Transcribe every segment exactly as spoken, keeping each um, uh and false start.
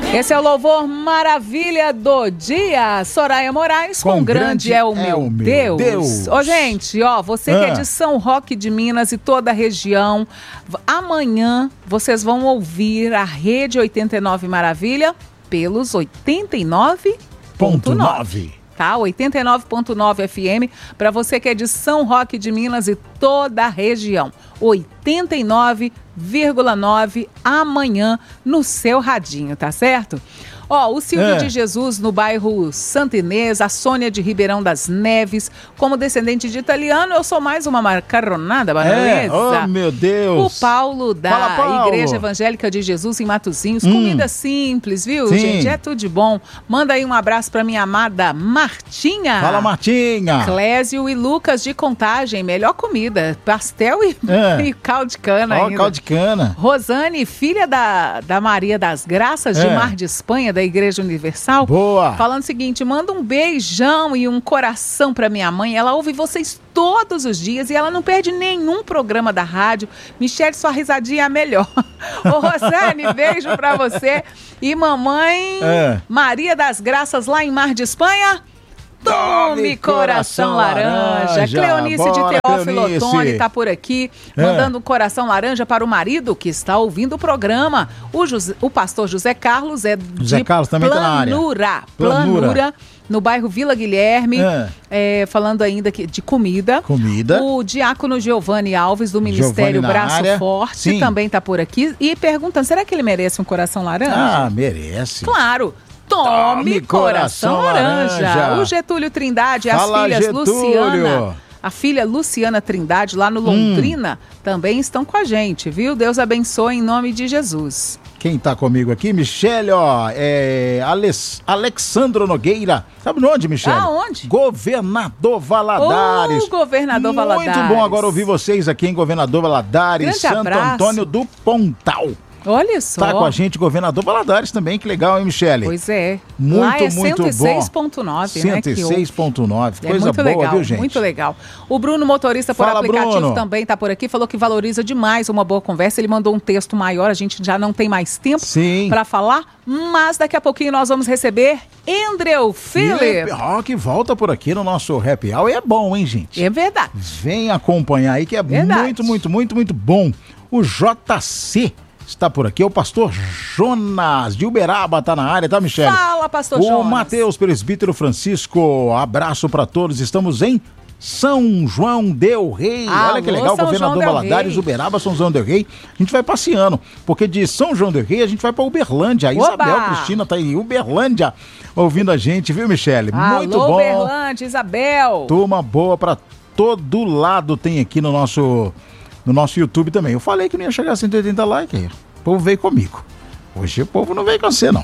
Esse é o louvor maravilha do dia. Soraya Moraes com, com grande, grande é o meu, é o meu Deus. Deus. Ô, gente, ó, você ah. que é de São Roque de Minas e toda a região, amanhã vocês vão ouvir a Rede oitenta e nove Maravilha pelos oitenta e nove ponto nove. Tá? oitenta e nove ponto nove F M, para você que é de São Roque de Minas e toda a região. oitenta e nove vírgula nove amanhã no seu radinho, tá certo? Ó, o Silvio é. de Jesus no bairro Santa Inês, a Sônia de Ribeirão das Neves. Como descendente de italiano, eu sou mais uma macarronada baronesa. É. Oh, meu Deus. O Paulo da Fala, Paulo. Igreja Evangélica de Jesus em Matozinhos. Hum. Comida simples, viu, Sim. gente? É tudo de bom. Manda aí um abraço pra minha amada Martinha. Fala, Martinha. Clésio e Lucas de Contagem. Melhor comida. Pastel e, é. e caldo de cana Ó, ainda. caldo de cana. Rosane, filha da, da Maria das Graças, de É. Mar de Espanha, da Igreja Universal. Boa. Falando o seguinte, manda um beijão e um coração pra minha mãe. Ela ouve vocês todos os dias e ela não perde nenhum programa da rádio. Michele, sua risadinha é a melhor. Ô, Rosane, beijo pra você. E mamãe é. Maria das Graças lá em Mar de Espanha. Tome coração, coração laranja. laranja. Cleonice Bora, de Teófilo Otoni está por aqui, é. mandando um coração laranja para o marido que está ouvindo o programa. O, José, o pastor José Carlos é José de Carlos também Planura, tá na área. Planura, Planura, no bairro Vila Guilherme, é. É, falando ainda que, de comida. Comida. O diácono Giovanni Alves, do Ministério Braço área. Forte, Sim. também está por aqui. E perguntando, será que ele merece um coração laranja? Ah, merece. Claro. Tome, Tome coração, coração laranja. laranja. O Getúlio Trindade, Fala, as filhas Getúlio. Luciana, a filha Luciana Trindade, lá no Londrina, hum. também estão com a gente, viu? Deus abençoe em nome de Jesus. Quem tá comigo aqui, Michele, ó, é Alex, Alexandro Nogueira. Sabe de onde, Michele? Aonde? Governador Valadares. Ô, Governador Muito Valadares. Muito bom agora ouvir vocês aqui em Governador Valadares, Grande Santo abraço. Antônio do Pontal. Olha só. Tá com a gente, Governador Valadares também, que legal, hein, Michele? Pois é. Muito, Lá é muito cento e seis ponto nove, bom. cento e seis ponto nove, né? coisa é muito boa, legal, viu, gente? Muito legal. O Bruno, motorista por Fala, aplicativo, Bruno. também tá por aqui, falou que valoriza demais uma boa conversa. Ele mandou um texto maior, a gente já não tem mais tempo para falar, mas daqui a pouquinho nós vamos receber Andrew Philip. Ó, que volta por aqui no nosso Happy Hour, é bom, hein, gente? É verdade. Vem acompanhar aí, que é verdade. muito, muito, muito, muito bom. O J C está por aqui, o pastor Jonas de Uberaba tá na área, tá, Michele? Fala, pastor o Jonas. O Mateus Presbítero Francisco, abraço para todos, estamos em São João del Rei. Alô, olha que legal, São Governador João Valadares, Rei. Uberaba, São João del Rei. A gente vai passeando, porque de São João del Rei a gente vai para Uberlândia. A Oba! Isabel Cristina tá em Uberlândia ouvindo a gente, viu, Michele? Alô, muito bom. Uberlândia, Isabel. Turma boa para todo lado tem aqui no nosso, no nosso YouTube também. Eu falei que não ia chegar a cento e oitenta likes aí. O povo veio comigo. Hoje o povo não veio com você, não.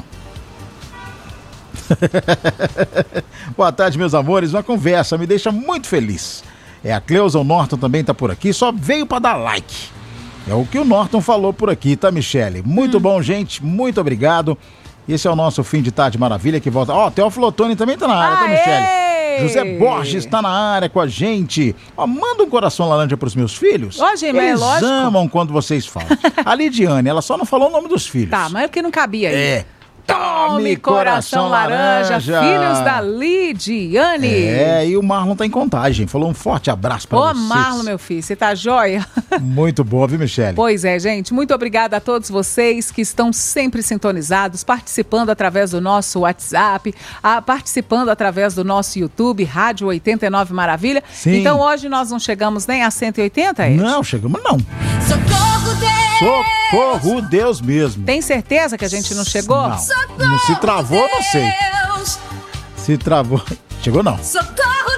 Boa tarde, meus amores. Uma conversa me deixa muito feliz. É a Cleusa, o Norton também tá por aqui. Só veio para dar like. É o que o Norton falou por aqui, tá, Michele? Muito hum. bom, gente. Muito obrigado. Esse é o nosso Fim de Tarde Maravilha que volta. Ó, oh, Teófilo Otoni também tá na área, tá, Michele? José Borges está na área com a gente. Ó, manda um coração laranja pros meus filhos. Ó, gente, Eles é lógico. amam quando vocês falam. A Lidiane, ela só não falou o nome dos filhos. Tá, mas é porque não cabia aí. É. Tome coração laranja, filhos da Lidiane. É, e o Marlon tá em Contagem. Falou um forte abraço pra Ô, vocês. Ô, Marlon, meu filho, você tá joia? Muito boa, viu, Michele? Pois é, gente. Muito obrigada a todos vocês que estão sempre sintonizados, participando através do nosso WhatsApp, a, participando através do nosso YouTube, Rádio oitenta e nove Maravilha. Sim. Então hoje nós não chegamos nem a cento e oitenta, Ed? Não, chegamos não. Socorro, Deus! Socorro, Deus mesmo. Tem certeza que a gente não chegou? Não. Não se travou, não sei. Se travou. Chegou não. Socorro,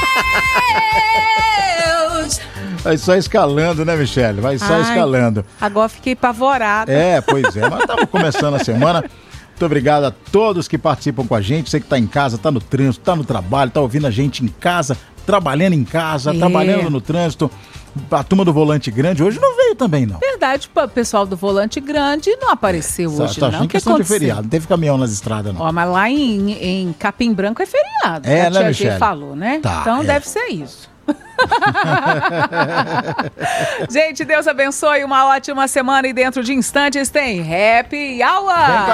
Deus! Vai só escalando, né, Michele? Vai só Ai, escalando. Agora fiquei apavorada. É, pois é. Mas estamos começando a semana. Muito obrigado a todos que participam com a gente. Você que está em casa, está no trânsito, está no trabalho, está ouvindo a gente em casa, trabalhando em casa, é. trabalhando no trânsito. A turma do Volante Grande hoje não veio também, não. Verdade, o pessoal do Volante Grande não apareceu Só, hoje, tá não. achando que questão aconteceu? de feriado, não teve caminhão nas estradas, não. Ó, mas lá em, em Capim Branco é feriado. É, a né, tia Michele? G falou, né? Tá, então é. deve ser isso. Gente, Deus abençoe, uma ótima semana e dentro de instantes tem Happy Hour.